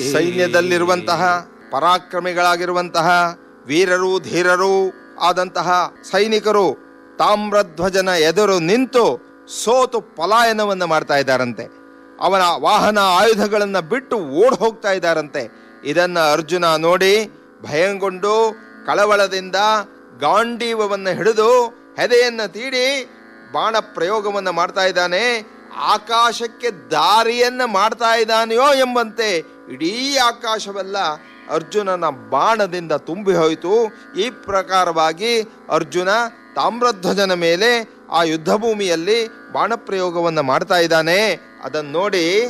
ಸೈನ್ಯದಲ್ಲಿರುವಂತಹ ಪರಾಕ್ರಮಿಗಳಾಗಿರುವಂತಹ ವೀರರು ಧೀರರು ಆದಂತಹ ಸೈನಿಕರು ತಾಮ್ರಧ್ವಜನ ಎದುರು ನಿಂತು ಸೋತು ಪಲಾಯನವನ್ನು ಮಾಡ್ತಾ ಇದ್ದಾರಂತೆ. ಅವನ ವಾಹನ ಆಯುಧಗಳನ್ನು ಬಿಟ್ಟು ಓಡ್ ಹೋಗ್ತಾ ಇದ್ದಾರಂತೆ. ಇದನ್ನ ಅರ್ಜುನ ನೋಡಿ ಭಯಗೊಂಡು ಕಳವಳದಿಂದ ಗಾಂಡೀವವನ್ನು ಹಿಡಿದು ಹೆದೆಯನ್ನು ತೀಡಿ ಬಾಣ ಪ್ರಯೋಗವನ್ನು ಮಾಡ್ತಾ ಇದ್ದಾನೆ. ಆಕಾಶಕ್ಕೆ ದಾರಿಯನ್ನ ಮಾಡ್ತಾ ಇದ್ದಾನೆಯೋ ಎಂಬಂತೆ ಇಡೀ ಆಕಾಶವೆಲ್ಲ ಅರ್ಜುನನ ಬಾಣದಿಂದ ತುಂಬಿ ಹೋಯಿತು. ಈ ಪ್ರಕಾರವಾಗಿ ಅರ್ಜುನ ತಾಮ್ರಧ್ವಜನ ಮೇಲೆ ಆ ಯುದ್ಧ ಭೂಮಿಯಲ್ಲಿ ಬಾಣ ಪ್ರಯೋಗವನ್ನು ಮಾಡ್ತಾ ಇದ್ದಾನೆ. ಅದನ್ನು ನೋಡಿ